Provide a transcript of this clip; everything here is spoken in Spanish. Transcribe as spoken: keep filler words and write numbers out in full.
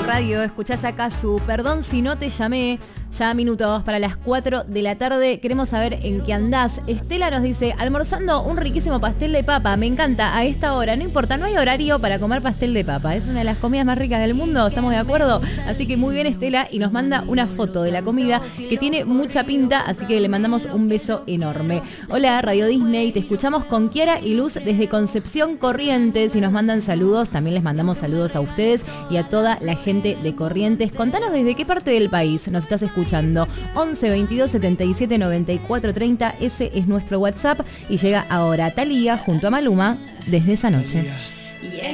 Radio, escuchás acá su Perdón si no te llamé. Ya minutos para las cuatro de la tarde. Queremos saber en qué andás. Estela nos dice, almorzando un riquísimo pastel de papa. Me encanta a esta hora. No importa, no hay horario para comer pastel de papa. Es una de las comidas más ricas del mundo. ¿Estamos de acuerdo? Así que muy bien, Estela. Y nos manda una foto de la comida que tiene mucha pinta. Así que le mandamos un beso enorme. Hola, Radio Disney. Te escuchamos con Kiara y Luz desde Concepción, Corrientes. Y nos mandan saludos. También les mandamos saludos a ustedes y a toda la gente de Corrientes. Contanos desde qué parte del país nos estás escuchando. once veintidós setenta y siete noventa y cuatro treinta, ese es nuestro WhatsApp y llega ahora Thalía junto a Maluma desde esa noche.